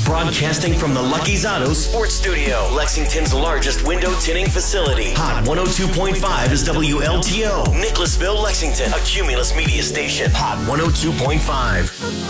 Broadcasting from the Lucky's Auto Sports Studio, Lexington's largest window tinting facility. Hot 102.5 is WLTO. Nicholasville, Lexington, a Cumulus media station. Hot 102.5.